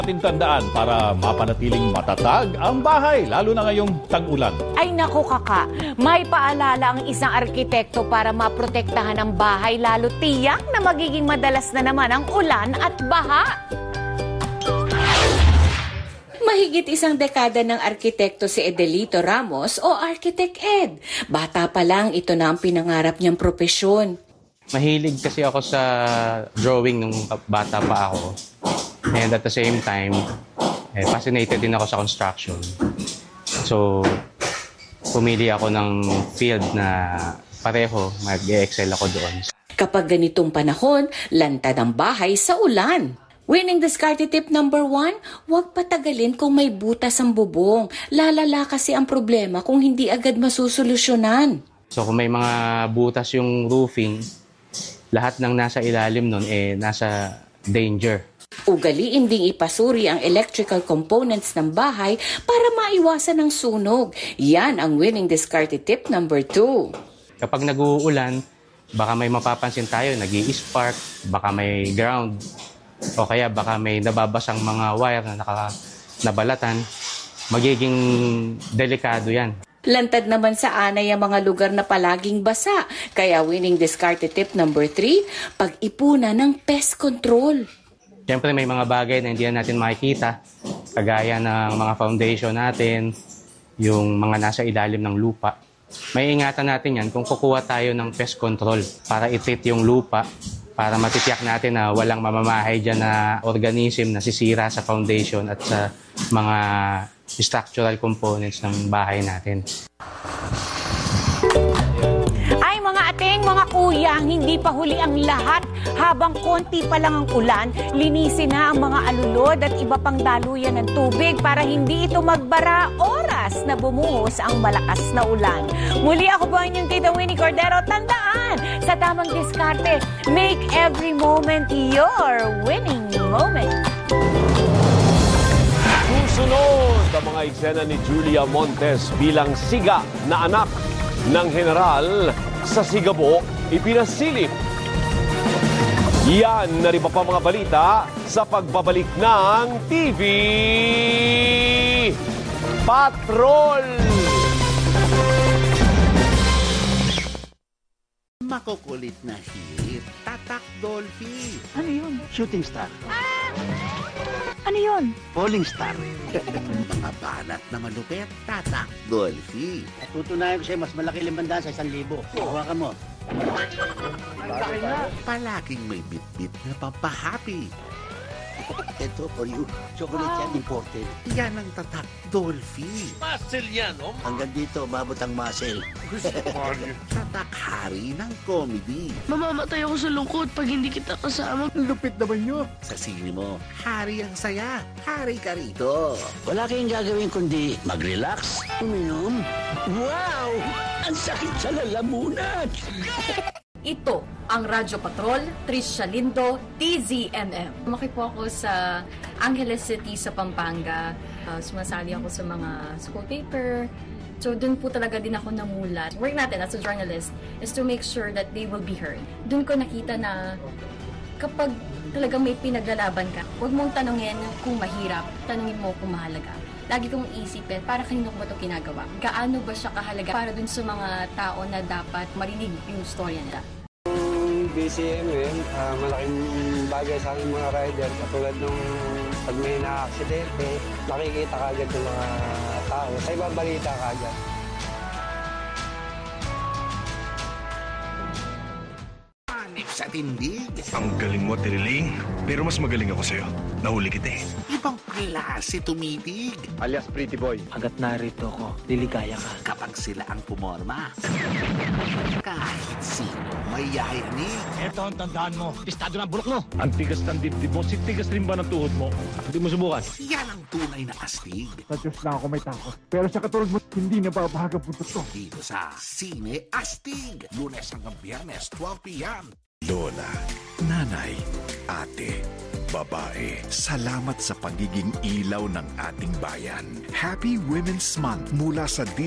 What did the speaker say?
Tandaan para mapanatiling matatag ang bahay, lalo na ngayong tag-ulan. Ay naku kaka, may paalala ang isang arkitekto para maprotektahan ang bahay, lalo tiyak na magiging madalas na naman ang ulan at baha. Mahigit isang dekada ng arkitekto si Edelito Ramos o Architect Ed. Bata pa lang, ito na ang pinangarap niyang propesyon. Mahilig kasi ako sa drawing nung bata pa ako. And at the same time, fascinated din ako sa construction. So, pumili ako ng field na pareho, mag-excel ako doon. Kapag ganitong panahon, lantad ang bahay sa ulan. Winning discarded tip number 1, huwag patagalin kung may butas ang bubong. Lalala kasi ang problema kung hindi agad masusolusyonan. So, kung may mga butas yung roofing, lahat ng nasa ilalim nun, nasa danger. Ugaliin ding ipasuri ang electrical components ng bahay para maiwasan ang sunog. Yan ang winning discarded tip number 2. Kapag nag-uulan, baka may mapapansin tayo, nag-i-spark, baka may ground, o kaya baka may nababasang mga wire na nabalatan, magiging delikado yan. Lantad naman sa anay ang mga lugar na palaging basa. Kaya winning discarded tip number 3, pag-ipunan ng pest control. Siyempre may mga bagay na hindi natin makikita, kagaya ng mga foundation natin, yung mga nasa ilalim ng lupa. May ingatan natin yan kung kukuha tayo ng pest control para i-treat yung lupa, para matitiyak natin na walang mamamahay dyan na organism na sisira sa foundation at sa mga structural components ng bahay natin. Ay mga ating, mga kuya, hindi pa huli ang lahat. Habang konti pa lang ang ulan, linisin na ang mga alulod at iba pang daluyan ng tubig para hindi ito magbara oras na bumuhos ang malakas na ulan. Muli ako po ang inyong Tita Winnie Cordero. Tandaan, sa tamang diskarte, make every moment your winning moment. Susunod ang mga eksena ni Julia Montes bilang siga na anak ng general sa Sigabo, ipinasilip. Yan na rin pa mga balita sa pagbabalik ng TV Patrol. Makukulit na hit, Tatak Dolphy. Ano yun? Shooting star. Ano yun? Falling star. Mga banat na malupit, Tatak Dolphy. At tutunayan ko sa'yo, mas malaki 500 sa 1,000. Hawakan mo. Palaging may bit-bit na pampahappy. Ito for you. Chocolate yan, imported. Yan ang Tatak Dolphy. Muscle yan, oh. Hanggang dito, umabot ang muscle. Tatak hari ng comedy. Mamamatay ako sa lungkot pag hindi kita kasama. Lupit naman nyo. Sa sine mo, hari ang saya. Hari ka rito. Wala kayong gagawin kundi mag-relax, uminom. Wow! Ang sakit sa lalamunan! Ito ang Radyo Patrol, Tricia Lindo, TZNM. Lumaki po ako sa Angeles City sa Pampanga. Sumasali ako sa mga school paper. So doon po talaga din ako namulat. Work natin as a journalist is to make sure that they will be heard. Doon ko nakita na kapag talagang may pinaglalaban ka, huwag mong tanungin kung mahirap, tanungin mo kung mahalaga. Lagi kong isipin, para kanino ko ba ito ginagawa? Gaano ba siya kahalaga para dun sa mga tao na dapat marinig yung storya nila? BCMM, malaking bagay sa aking mga rider. Katulad nung pag may na-aksidente, makikita ka agad ng mga tao. Sa ibang balita ka agad. Sa tindig. Ang galing mo, Tiriling. Pero mas magaling ako sa'yo. Nahuli kita eh. Ibang klase tumitig. Alias Pretty Boy. Hanggat narito ako, liligaya ka. Kapag sila ang pumorma. Kahit sino may yayanig. Ito ang tandaan mo. Pistado ng bulok mo. Ang tigas ng dibdib mo. Tigas rin ba ng tuhod mo? Hindi mo subukan. Yan ang tunay na astig. Sa Diyos lang ako may takot. Pero sa katulad mo, hindi nababahag ang puntot ko. Dito sa Sine Astig. Lunes hanggang Biyernes, 12 p.m. Lola, nanay, ate, babae, salamat sa pagiging ilaw ng ating bayan. Happy Women's Month mula sa